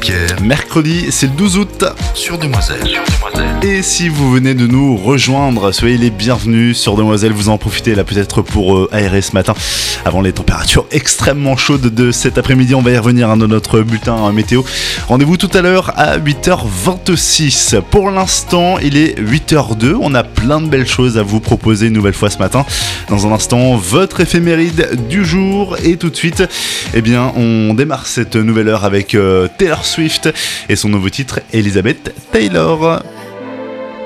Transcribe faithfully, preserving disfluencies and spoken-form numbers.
Pierre. Mercredi, c'est le douze août. Sur Demoiselle. Sur Demoiselle. Et si vous venez de nous rejoindre, soyez les bienvenus sur Demoiselle. Vous en profitez là peut-être pour euh, aérer ce matin avant les températures extrêmement chaudes de cet après-midi. On va y revenir hein, dans notre bulletin euh, météo. Rendez-vous tout à l'heure à huit heures vingt-six. Pour l'instant, il est huit heures deux. On a plein de belles choses à vous proposer une nouvelle fois ce matin. Dans un instant, votre éphéméride du jour. Et tout de suite, eh bien, on démarre cette nouvelle heure avec euh, Taylor Swift et son nouveau titre Elizabeth Taylor.